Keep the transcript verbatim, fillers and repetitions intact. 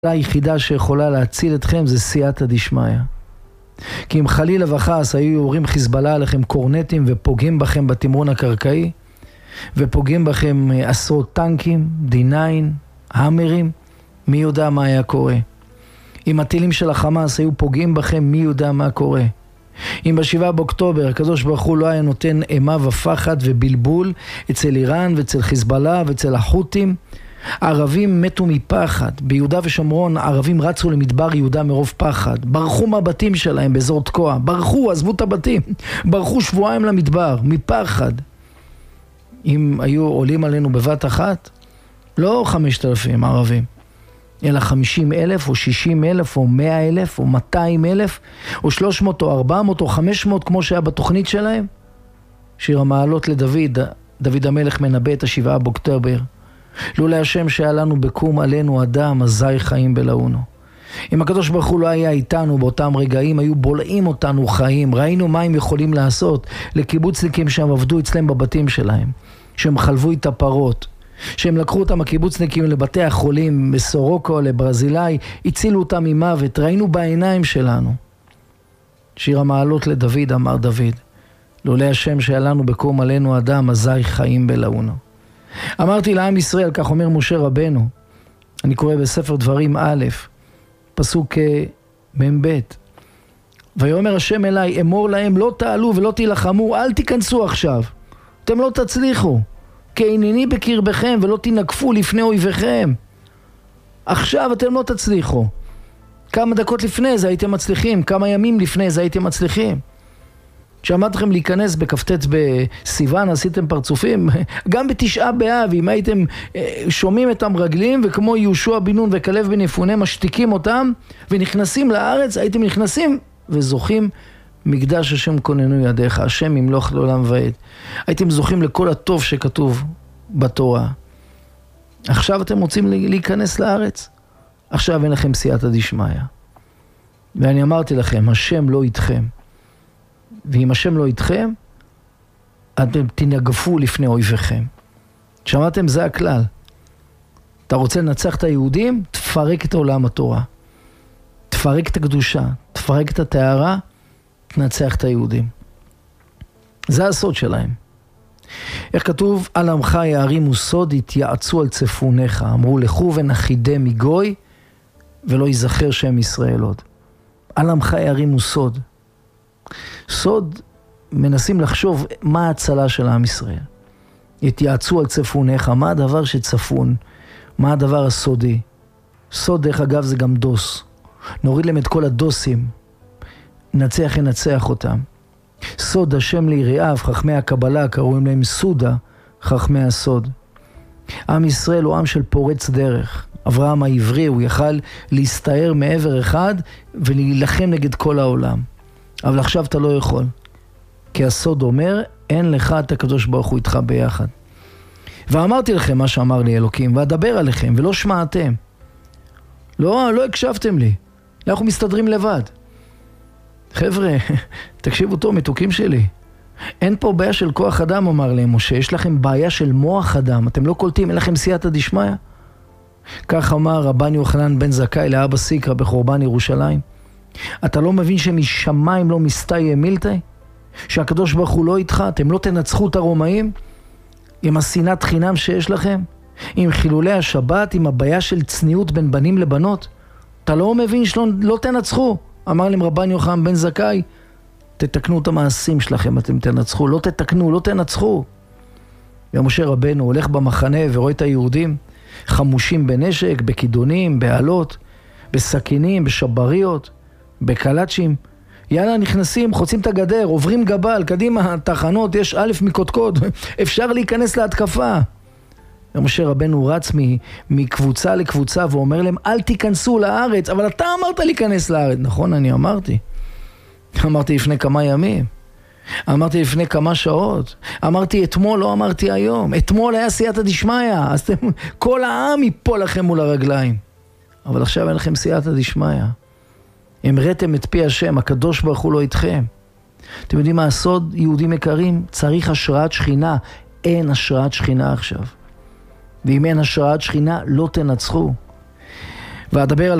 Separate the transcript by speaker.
Speaker 1: היחידה שיכולה להציל אתכם זה סייעתא דשמיא. כי אם חלילה וחס היו יורים חיזבאללה עליכם קורנטים ופוגעים בכם בתמרון הקרקעי, ופוגעים בכם עשרות טנקים, די ניין, המרים, מי יודע מה היה קורה. אם הטילים של החמאס היו פוגעים בכם, מי יודע מה קורה. אם בשבעה באוקטובר הקדוש ברוך הוא לא היה נותן אימה ופחד ובלבול אצל איראן ואצל חיזבאללה ואצל החות'ים, ערבים מתו מפחד. ביהודה ושומרון ערבים רצו למדבר יהודה מרוב פחד, ברחו מהבתים שלהם באזור תקוע, ברחו, עזבו את הבתים, ברחו שבועיים למדבר מפחד. אם היו עולים עלינו בבת אחת, לא חמשת אלפים ערבים, אלא חמישים אלף או שישים אלף או מאה אלף או מאתיים אלף או שלוש מאות או ארבע מאות או חמש מאות, כמו שהיה בתוכנית שלהם. שיר המעלות לדוד, דוד המלך מנבא את השבעה באוקטובר: לולא השם שהיה לנו בקום עלינו אדם, אזי חיים בלעונו. אם הקדוש ברוך הוא לא היה איתנו באותם רגעים, היו בולעים אותנו חיים. ראינו מה הם יכולים לעשות לקיבוצניקים שהם עבדו אצלם בבתים שלהם, שהם חלבו את הפרות, שהם לקחו אותם הקיבוצניקים לבתי החולים בסורוקו, לברזילאי, הצילו אותם ממוות. ראינו בעיניים שלנו. שיר המעלות לדוד, אמר דוד: לולא השם שהיה לנו בקום עלינו אדם, אזי חיים בלעונו. אמרתי לעם ישראל, כך אומר משה רבנו, אני קורא בספר דברים א', פסוק מ"ב: ויאמר השם אליי, אמור להם, לא תעלו ולא תילחמו, אל תיכנסו עכשיו, אתם לא תצליחו, כי הנני בקרבכם ולא תנגפו לפני אויביכם. עכשיו אתם לא תצליחו. כמה דקות לפני זה הייתם מצליחים, כמה ימים לפני זה הייתם מצליחים. כשאמרתכם להיכנס בכ"ט בסיוון, עשיתם פרצופים. גם בתשעה באב, אם הייתם שומעים את המרגלים, וכמו יהושע בן נון וכלב בן יפונה משתיקים אותם ונכנסים לארץ, הייתם נכנסים וזוכים מקדש השם כוננו ידיך, השם ימלוך לעולם ועד. הייתם זוכים לכל הטוב שכתוב בתורה. עכשיו אתם רוצים להיכנס לארץ, עכשיו אין לכם סייעתא דשמיא. ואני אמרתי לכם, השם לא איתכם, ואם השם לא איתכם, אתם תנגפו לפני אויביכם. שמעתם? זה הכלל. אתה רוצה לנצח את היהודים? תפרק את עולם התורה, תפרק את הקדושה, תפרק את הטהרה, תנצח את היהודים. זה הסוד שלהם. איך כתוב? על עמך יערימו סוד, התייעצו על צפוניך, אמרו לכו ונחידה מגוי ולא ייזכר שם ישראל עוד. על עמך יערימו סוד. סוד, מנסים לחשוב מה ההצלה של עם ישראל. התייעצו על צפוניך, מה הדבר שצפון, מה הדבר הסודי. סוד, דרך אגב, זה גם דוס. נוריד להם את כל הדוסים, נצח ינצח אותם. סוד השם ליראיו, חכמי הקבלה קוראים להם סודה, חכמי הסוד. עם ישראל הוא עם של פורץ דרך. אברהם העברי, הוא יכל להסתער מעבר אחד ולהילחם נגד כל העולם. אבל עכשיו אתה לא יכול, כי הסוד אומר, אין לך את הקדוש ברוך הוא איתך ביחד. ואמרתי לכם מה שאמר לי אלוקים, ואדבר עליכם, ולא שמעתם. לא, לא הקשבתם לי. אנחנו מסתדרים לבד. חבר'ה, תקשיבו טוב, מתוקים שלי. אין פה בעיה של כוח אדם, אמר להם משה, יש לכם בעיה של מוח אדם. אתם לא קולטים, אין לכם סייעתא דשמיא. כך אמר רבן יוחנן בן זכאי לאבא סיקרא בחורבן ירושלים. אתה לא מבין שמשמיים לא מסתייע מילתא? שהקדוש ברוך הוא לא איתך? אתם לא תנצחו את הרומאים? עם השנאת חינם שיש לכם? עם חילולי השבת? עם הבעיה של צניעות בין בנים לבנות? אתה לא מבין שלא לא תנצחו? אמר להם רבן יוחנן בן זכאי, תתקנו את המעשים שלכם, אתם תנצחו. לא תתקנו, לא תנצחו. ומשה רבנו הולך במחנה ורואה את היהודים חמושים בנשק, בכידונים, בעלות, בסכינים, בשבריות, בקלצ'ים. יאללה, נכנסים, חוצים את הגדר, עוברים גבל, קדימה, תחנות, יש א' מקודקוד, אפשר להיכנס להתקפה. ומשה רבנו רץ מקבוצה לקבוצה ואומר להם, אל תיכנסו לארץ, אבל אתה אמרת להיכנס לארץ. נכון, אני אמרתי. אמרתי לפני כמה ימים. אמרתי לפני כמה שעות. אמרתי אתמול, לא אמרתי היום. אתמול היה סייעתא דשמיא, אז אתם, כל העם ייפול לכם מול הרגליים. אבל עכשיו אין לכם סייעתא דשמיא. אמרתם את פי השם, הקדוש ברוך הוא לא איתכם. אתם יודעים מה הסוד, יהודים יקרים? צריך השראת שכינה. אין השראת שכינה עכשיו. ואם אין השראת שכינה, לא תנצחו. ואדבר על